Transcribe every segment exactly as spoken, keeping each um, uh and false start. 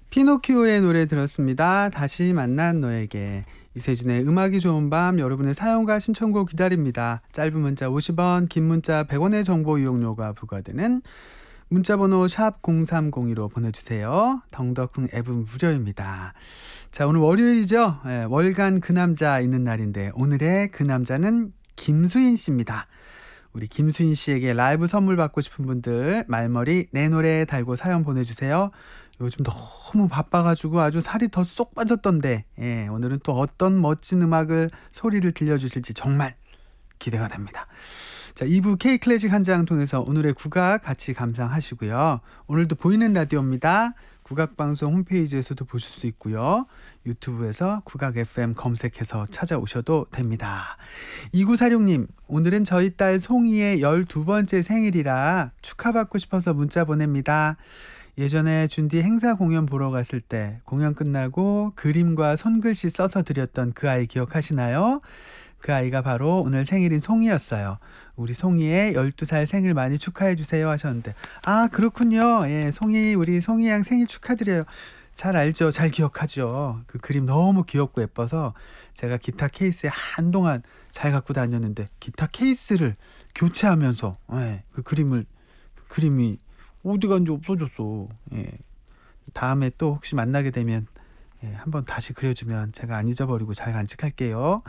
피노키오의 노래 들었습니다. 다시 만난 너에게. 이세준의 음악이 좋은 밤, 여러분의 사연과 신청곡 기다립니다. 짧은 문자 오십 원, 긴 문자 백 원의 정보 이용료가 부과되는 문자번호 샵 공삼공이로 보내주세요. 덩덕흥 앱은 무료입니다. 자, 오늘 월요일이죠. 네, 월간 그 남자 있는 날인데 오늘의 그 남자는 김수인 씨입니다. 우리 김수인 씨에게 라이브 선물 받고 싶은 분들 말머리 내 노래 달고 사연 보내주세요. 요즘 너무 바빠가지고 아주 살이 더 쏙 빠졌던데, 예, 오늘은 또 어떤 멋진 음악을 소리를 들려주실지 정말 기대가 됩니다. 자, 이 부 K클래식 한 장 통해서 오늘의 국악 같이 감상하시고요. 오늘도 보이는 라디오입니다. 국악방송 홈페이지에서도 보실 수 있고요. 유튜브에서 국악 에프엠 검색해서 찾아오셔도 됩니다. 이구사육님, 오늘은 저희 딸 송이의 열두 번째 생일이라 축하받고 싶어서 문자 보냅니다. 예전에 준디 행사 공연 보러 갔을 때 공연 끝나고 그림과 손글씨 써서 드렸던 그 아이 기억하시나요? 그 아이가 바로 오늘 생일인 송이였어요. 우리 송이의 열두 살 생일 많이 축하해 주세요 하셨는데, 아 그렇군요. 예, 송이, 우리 송이 양 생일 축하드려요. 잘 알죠. 잘 기억하죠. 그 그림 너무 귀엽고 예뻐서 제가 기타 케이스에 한동안 잘 갖고 다녔는데 기타 케이스를 교체하면서, 예, 그 그림을 그 그림이 어디 간지 없어졌어. 예. 다음에 또 혹시 만나게 되면, 예, 한번 다시 그려주면 제가 안 잊어버리고 잘 간직할게요.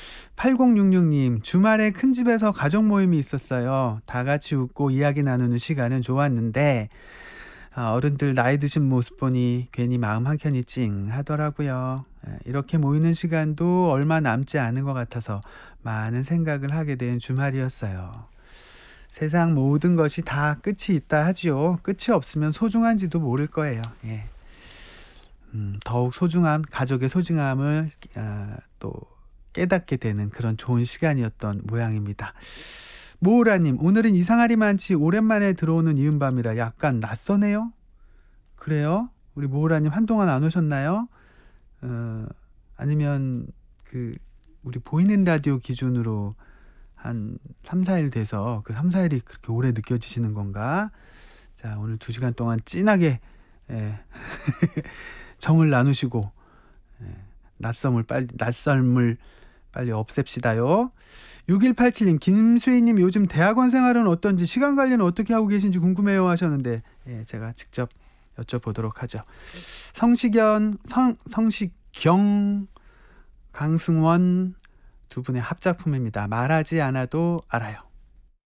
팔공육육님, 주말에 큰 집에서 가족 모임이 있었어요. 다 같이 웃고 이야기 나누는 시간은 좋았는데 아, 어른들 나이 드신 모습 보니 괜히 마음 한켠이 찡하더라고요. 예, 이렇게 모이는 시간도 얼마 남지 않은 것 같아서 많은 생각을 하게 된 주말이었어요. 세상 모든 것이 다 끝이 있다 하지요. 끝이 없으면 소중한지도 모를 거예요. 예. 음, 더욱 소중함, 가족의 소중함을 아, 또 깨닫게 되는 그런 좋은 시간이었던 모양입니다. 모우라님, 오늘은 이상하리 많지 오랜만에 들어오는 이은밤이라 약간 낯서네요. 그래요? 우리 모우라님 한동안 안 오셨나요? 어, 아니면 그 우리 보이는 라디오 기준으로 한 삼, 사 일 돼서 그 삼, 사 일이 그렇게 오래 느껴지시는 건가? 자, 오늘 두 시간 동안 진하게, 예, 정을 나누시고, 예, 낯섦을 빨리 낯설물 빨리 없앱시다요. 육일팔칠님, 김수희님 요즘 대학원 생활은 어떤지, 시간 관리는 어떻게 하고 계신지 궁금해요 하셨는데, 예, 제가 직접 여쭤보도록 하죠. 성시견, 성, 성시경, 강승원 두 분의 합작품입니다. 말하지 않아도 알아요.